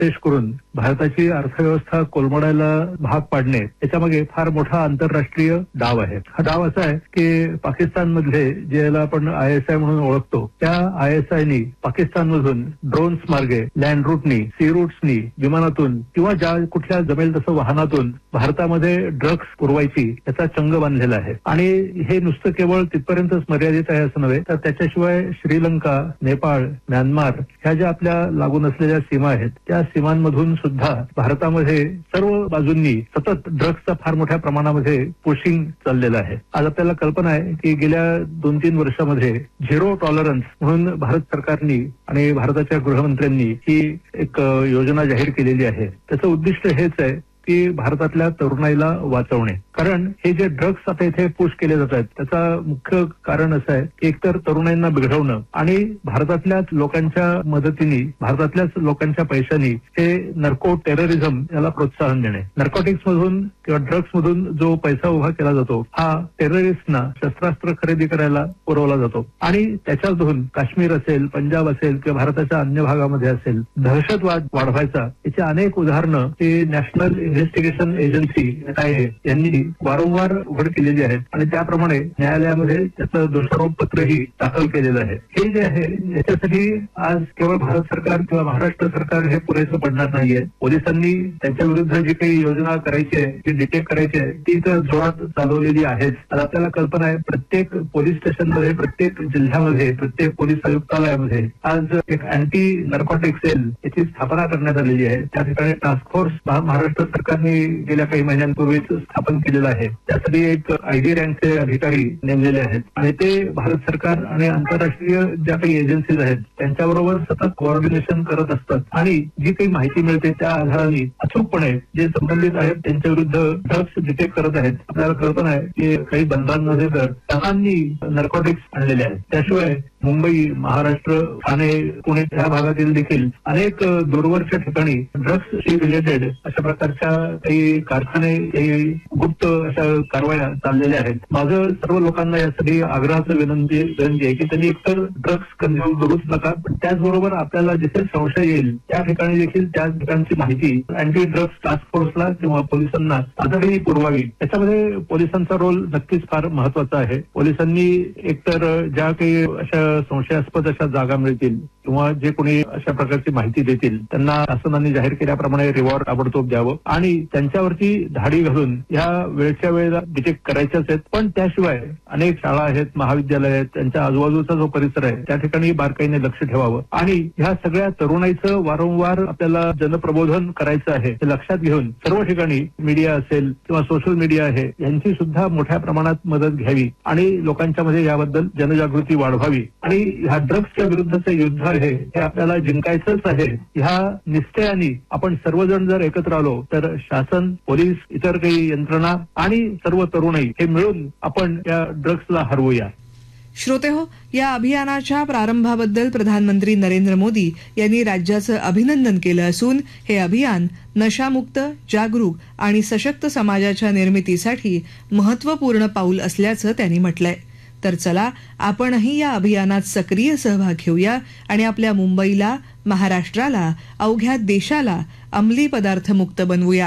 पेश करून भारताची अर्थव्यवस्था कोलमडायला भाग पाडणे याच्यामागे फार मोठा आंतरराष्ट्रीय डाव आहे. हा डाव असा आहे की पाकिस्तानमधले ज्याला आपण ISI म्हणून ओळखतो त्या ISIनी पाकिस्तानमधून ड्रोन्स मार्गे, लँड रूटनी, सी रूट्सनी, विमानातून किंवा ज्या कुठल्या जमेल तसं वाहनातून भारतामध्ये ड्रग्स पुरवायची याचा चंग बांधलेला आहे. आणि हे नुसतं केवळ तिथपर्यंतच मर्यादित आहे असं नव्हे तर त्याच्याशिवाय श्रीलंका, नेपाळ, म्यानमार ह्या ज्या आपल्या लागून असलेल्या सीमा आहेत त्या सीमांमधून सुद्धा भारतामध्ये सर्व बाजूंनी सतत ड्रग्सचा फार मोठ्या प्रमाणामध्ये पुशिंग चाललेलं आहे. आज आपल्याला कल्पना आहे की गेल्या 2-3 वर्षामध्ये झिरो टॉलरन्स म्हणून भारत सरकारनी आणि भारताच्या गृहमंत्र्यांनी ही एक योजना जाहीर केलेली आहे. त्याचं उद्दिष्ट हेच आहे की भारतातल्या तरुणाईला वाचवणे. कारण हे जे ड्रग्स आता इथे पुश केले जात आहेत त्याचा मुख्य कारण असं आहे की एकतर तरुणाईंना बिघडवणं आणि भारतातल्याच लोकांच्या मदतीने, भारतातल्याच लोकांच्या पैशांनी हे नर्को टेररिझम याला प्रोत्साहन देणे. नर्कोटिक्स मधून किंवा ड्रग्स मधून जो पैसा उभा केला जातो हा टेररिस्टना शस्त्रास्त्र खरेदी करायला पुरवला जातो आणि त्याच्यातून काश्मीर असेल, पंजाब असेल किंवा भारताच्या अन्य भागामध्ये असेल दहशतवाद वाढवायचा याची अनेक उदाहरणं ही नॅशनल इन्व्हेस्टिगेशन एजन्सी यांनी वारंवार उघड केलेली आहेत आणि त्याप्रमाणे न्यायालयामध्ये त्याचं दोषारोप पत्रही दाखल केलेलं आहे. हे जे आहे याच्यासाठी आज केवळ भारत सरकार किंवा महाराष्ट्र सरकार हे पुरेसं पडणार नाहीये. पोलिसांनी त्यांच्या विरुद्ध जी काही योजना करायची आहे, जी डिटेक्ट करायची आहे ती तर जोरात चालवलेली आहेच. आज आपल्याला कल्पना आहे प्रत्येक पोलीस स्टेशनमध्ये, प्रत्येक जिल्ह्यामध्ये, प्रत्येक पोलीस आयुक्तालयामध्ये आज एक अँटी नर्कोटिक सेल याची स्थापना करण्यात आलेली आहे. त्या ठिकाणी टास्क फोर्स महाराष्ट्र सरकारने गेल्या काही महिन्यांपूर्वीच स्थापन केलेलं आहे. त्यासाठी एक ID रँकचे अधिकारी नेमलेले आहेत आणि ते भारत सरकार आणि आंतरराष्ट्रीय ज्या काही एजन्सीज आहेत त्यांच्याबरोबर सतत कोऑर्डिनेशन करत असतात आणि जी काही माहिती मिळते त्या आधाराने अचूकपणे जे संबंधित आहेत त्यांच्या विरुद्ध ड्रग्स डिटेक्ट करत आहेत. आपल्याला कल्पना आहे की काही बंधांमध्ये तर टनांनी नर्कोटिक्स आणलेले आहेत. त्याशिवाय मुंबई, महाराष्ट्र, ठाणे, पुणे या भागातील देखील अनेक दूरवरच्या ठिकाणी ड्रग्सशी रिलेटेड अशा प्रकारच्या काही कारखाने, काही गुप्त अशा कारवाया चाललेल्या आहेत. माझं सर्व लोकांना यासाठी आग्रहाचं विनंती आहे की त्यांनी एकतर ड्रग्स कंझ्युम करूच नका, पण त्याचबरोबर आपल्याला जिथे संशय येईल त्या ठिकाणी देखील त्या ठिकाणची माहिती अँटी ड्रग्स टास्क फोर्सला किंवा पोलिसांना तातडीने पुरवावी. त्याच्यामध्ये पोलिसांचा रोल नक्कीच फार महत्वाचा आहे. पोलिसांनी एकतर ज्या काही अशा संशयास्पद अशा जागा मिळतील किंवा जे कोणी अशा प्रकारची माहिती देतील त्यांना शासनाने जाहीर केल्याप्रमाणे रिवॉर्ड ताबडतोब द्यावं आणि त्यांच्यावरती धाडी घालून ह्या वेळच्या वेळेला डिटेक्ट करायच्याच आहेत. पण त्याशिवाय अनेक शाळा आहेत, महाविद्यालय आहेत, त्यांच्या आजूबाजूचा जो परिसर आहे त्या ठिकाणी बारकाईने लक्ष ठेवावं आणि ह्या सगळ्या तरुणाईचं वारंवार आपल्याला जनप्रबोधन करायचं आहे हे लक्षात घेऊन सर्व ठिकाणी मीडिया असेल किंवा सोशल मीडिया आहे यांची सुद्धा मोठ्या प्रमाणात मदत घ्यावी आणि लोकांच्या मध्ये याबद्दल जनजागृती वाढवावी आणि ह्या ड्रग्सच्या विरुद्धचं युद्ध आहे हे आपल्याला जिंकायचंच आहे. ह्या निश्चयाने आपण सर्वजण जर एकत्र आलो तर शासन, पोलीस, इतर काही यंत्रणा आणि सर्व तरुणाई हे मिळून आपण या ड्रग्सला हरवूया. श्रोतेहो, या अभियानाच्या प्रारंभाबद्दल प्रधानमंत्री नरेंद्र मोदी यांनी राज्याचं अभिनंदन केलं असून हे अभियान नशामुक्त, जागरूक आणि सशक्त समाजाच्या निर्मितीसाठी महत्वपूर्ण पाऊल असल्याचं त्यांनी म्हटलंय. तर चला आपणही या अभियानात सक्रिय सहभाग घेऊया आणि आपल्या मुंबईला, महाराष्ट्राला, अवघ्या देशाला अंमली पदार्थ मुक्त बनवूया.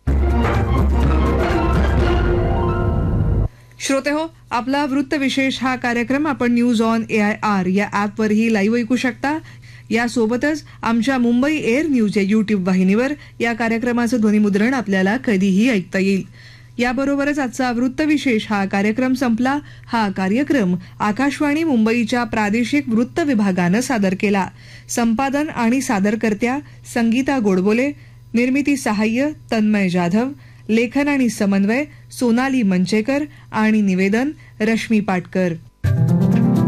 श्रोतेहो, आपला वृत्तविशेष हा कार्यक्रम आपण न्यूज ऑन AIR या ॲपवरही लाईव्ह ऐकू शकता. यासोबतच आमच्या मुंबई एअर न्यूज या YouTube वाहिनीवर या कार्यक्रमाचं ध्वनिमुद्रण आपल्याला कधीही ऐकता येईल. याबरोबरच आजचा वृत्तविशेष हा कार्यक्रम संपला. हा कार्यक्रम आकाशवाणी मुंबईच्या प्रादेशिक वृत्त विभागानं सादर केला. संपादन आणि सादरकर्त्या संगीता गोडबोले, निर्मिती सहाय्य तन्मय जाधव, लेखन आणि समन्वय सोनाली मंचेकर आणि निवेदन रश्मी पाटकर.